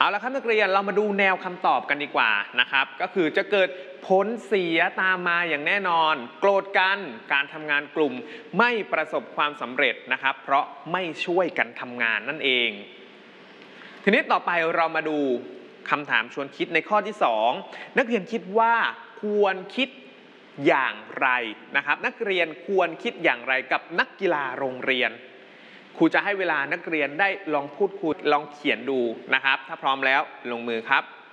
เอาละครับนักเรียนเรามาดูแนวคำตอบกันดีกว่านะครับก็คือจะเกิดผลเสียตามมาอย่างแน่นอนโกรธกันการทำงานกลุ่มไม่ประสบความสำเร็จนะครับเพราะไม่ช่วยกันทำงานนั่นเองทีนี้ต่อไปเรามาดูคำถามชวนคิดในข้อที่2นักเรียนคิดว่าควรคิดอย่างไรนะครับนักเรียนควรคิดอย่างไรกับนักกีฬาโรงเรียนครูจะให้เวลานักเรียนได้ลองพูดคุยลองเขียนดูนะครับถ้าพร้อมแล้วลงมือครับ